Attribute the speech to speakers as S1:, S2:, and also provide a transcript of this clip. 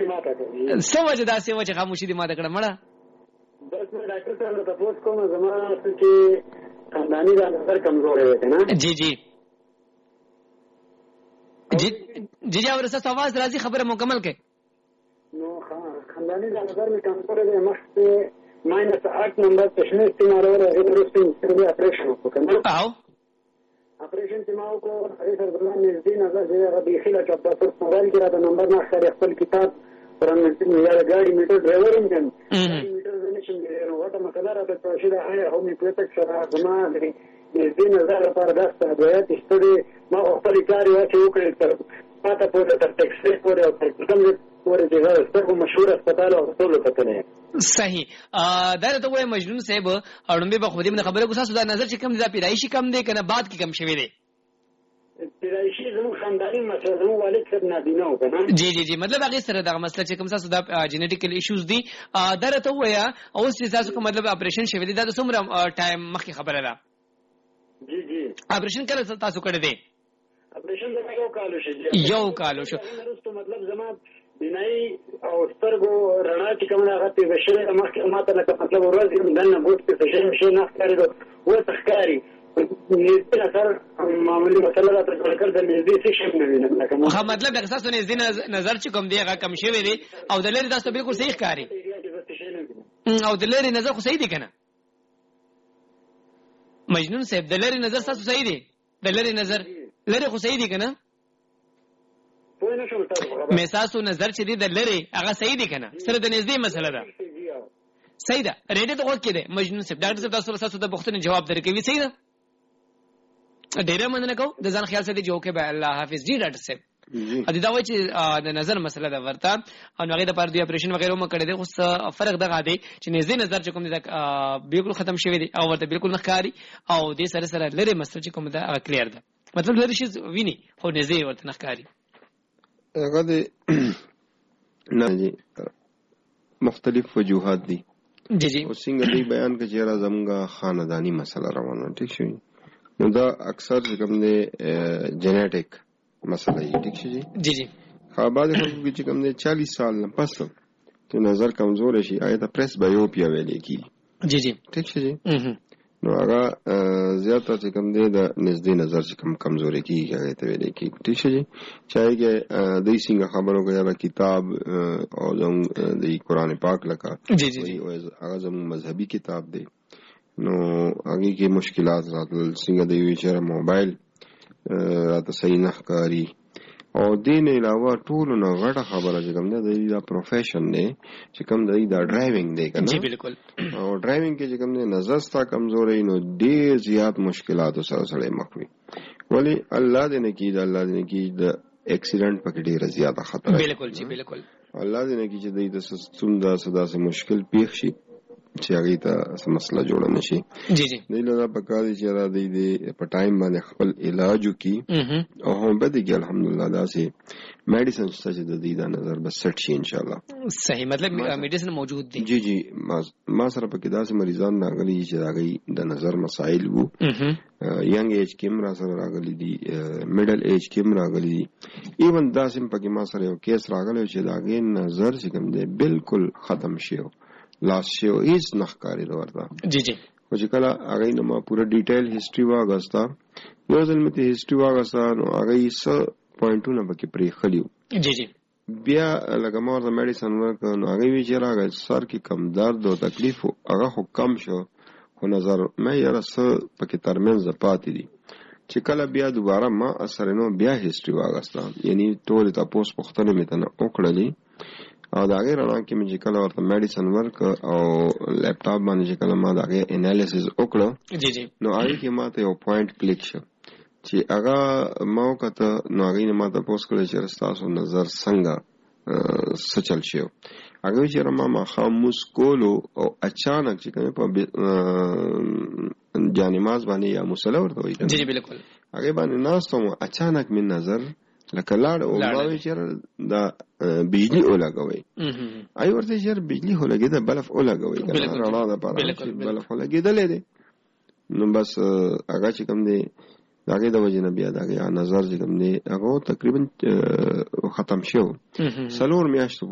S1: خاموشي ماته کوي.
S2: څه وجه داسې وه چې خاموشي دې ماته کړه مړه؟
S1: بس مې ډاکټر صاحب ته تپوس کوم زما چې خانداني دا نظر کمزوری دی که نه.
S2: جی جی جی جی جی اور ستا आवाज راځي خبره مکمل کړئ.
S1: نو خانداني دا نظر مې کمزوری دی. مخکې -8 نمبر تشخیص چې ما راوړی هغې نه وروسته مې اپریشن وکړو که نه. اپریشن چې ما وکړو هغې سره زما نږدې نظر چې هغه بیخي لکه په موبایل کې راته نمبر نه ښکاري. خپل کتاب یا د ګاډي میټر ډرایور یم که ګاډي میټر زه نه شم ډرایور. غټه مسله راته پوه شوې ده. هومیوپیتک سره زما د نږدې نظر لپاره دا ادویات ایسته دي. ما خپلې چارې هسې وکړې تر پاته پورې تر ټیکسي پورې او تر کوم ځای پورې چې زه سترګو مشهور هسپتال او ټولو کتلی یم.
S2: صحیح. دا راته ووایه مجنون صاحب لومبې به خو دې باندې خبره کړو ستاسو دا نظر چې کم دی دا پیدایشي کم دی که نه بعد کې کم شوی دی؟
S1: پیدایشي زموږ خانداني مسله زموږ والد صاحب نابینا و که نه.
S2: جی جی جی مطلب هغې سره دغه مسله چې کوم ستاسو دا جینیټیکل ایشوز دي دا راته ووایه اوس چې ستاسو کوم مطلب اپریشن شوی دی دا د څومره ټایم مخکې خبره ده؟
S1: جی جی
S2: اپریشن کله تاسو کړی دی؟
S1: اپریشن زما 1 کال شو.
S2: 1 کال شو.
S1: وروسته مطلب زما بینایي او سترګو رڼا چې کومه هغه تېزه شوې ده. مخکې ماته لکه مطلب ورځ یم دننه بوټ کې څه شی نه ښکارېدو اوس ښکاري. نږدې نظر معمولي مسله راته جوړه کړ. د نږدې څه شی نه وینم لکه
S2: مطلب دغه ستاسو نږدې نظر چې کوم دی هغه کم شوی دی او د لرې تاسو بالکل صحیح ښکاري او د لرې نظر خو صحیح دی که نه مجنون صاحب؟ د لرې نظر تاسو صحیح دی؟ د لرې نظر لرې خو صحیح دی که نه؟ مې تاسو نظر چې دی د لرې هغه صحیح دی که نه؟ سره د نږدې مسله ده. صحیح ده. ریډیو ته غوږ کې دی مجنون صاحب. ډاکټر صاحب تاسو د پوښتنې جواب درکوي. صحیح ده. ډېره مننه کوم د ځان خیال ساتئ چې اوکې به الله حافظ. جی ډاکټر صاحب دا وایي چې د نظر مسله ده ورته او هغې دپاره دوی اپریشن وغیره هم کړی دی. خو فرق دغه دی چې نږدې نظر چې کوم دی بالکل ختم شوی دی او ورته بالکل نه ښکاري او دې سره سره لرې مسله چې کوم ده هغه کلیر ده. مطلب لرې شي ویني خو نږدې ورته نه ښکاري.
S3: هغه د نه جی مختلف وجوهات دي.
S2: جی جی
S3: او څنګه دی بیان کړي چې را زموږ خانداني مسله روانه ټیک شوی نو دا اکثر چې کوم دی جنیټیک مسله یې ټیک شي.
S2: جی جی
S3: بعض خلکو چې کوم دی 40 سال نه پس چې نظر کمزور شي آیا د پریس بایوپیا ویلې کیږي.
S2: جی جی
S3: ټیک شي نو هغه زیاته چې کوم دی د نږدې نظر چې کمزوري کیږي هغه ته ویلې کیږي. ټیک شي چاہے کې د څنګه خبرو کوي کتاب او زموږ د قرآن پاک لکه
S2: جی جی
S3: هغه زموږ مذهبي کتاب دی نو هغه کې مشکلات راتل څنګه دی چې موبایل راته صحیح نه ښکاري او دین علاوه ټول نو غټه خبره چې کوم دی دا پروفیشن دی چې کوم دی دا ډرایوینګ دی کنه.
S2: جی بالکل.
S3: او ډرایوینګ کې چې کوم دی نظر ستا کمزوري نو ډېر زیات مشکلات سره سره مخ وي. ولی الله دې نه کید الله دې نه کید د اکسیډنٹ پکې ډېر زیات خطر.
S2: بالکل جی بالکل.
S3: الله دې نه کید چې د څومره صدا سه مشکل پیښ شي چې هغه ته مسله جوړه نشي.
S2: جی جی
S3: دله په کار چې را دی په ټایم باندې خپل علاج وکي او هم به دي الحمدلله دا سي میډیسن چې د دې دا نظر بس سټ شي ان شاء الله.
S2: صحیح مطلب میډیسن موجود دي.
S3: جی جی ما سره په کې داسې مریضان راغلي چې راغلي د نظر مسائل وو ینګ ایج کې را سره راغلي دي میډل ایج کې راغلي دي ایون داسې په کې ما سره یو کیس راغلی چې داګه نظر چې کوم دی بالکل ختم شي لاس شو هیڅ نخکاری ورته.
S2: جی جی
S3: خو چې کله هغه نو ما پوره ډیټیل هیستوري واغستا یو ځل مې هیستوري واغستا نو هغه یې څه پوینټونه پکې پرې خلیو.
S2: جی جی
S3: بیا لکه ما ورته میډیسن ورکړ نو هغه وی چې راغی سر کې کم درد او تکلیف هغه خو کم شو خو نظر مې یاره څه پکې ترمنځ پاتې دي چې کله بیا دوباره ما اثر نو بیا هیستوري واغستا یعنی ټول تاسو پوښتنه مې ته وکړلې او دا غیر رڼا کې مې کله ورته میډیسن ورک او لیپټاپ باندې چې کله ما دا غي انالیسس وکړو.
S2: جی جی
S3: نو هغه کې ما ته یو پوینټ کلیک شو چې هغه ما وکړه نو هغه نه ما ته پوس کړل چې تاسو نظر څنګه سچل شو هغه چې ما خاموش کولو او اچانک چې کوم په جانماز باندې یا مصلی ورته وایي.
S2: جی جی بالکل.
S3: هغه باندې ناستم اچانک من نظر لکه لاړ او ما چې دا بجلی ولګوي آی ورته چې بجلی ولګیدا بلف ولګوي رڼا ده پاره بلف ولګیدلې دي نو بس هغه چې کوم دی داګه د وجه نه بیا داګه نظر چې کوم دی هغه تقریبا ختم شو. سلور میاشتو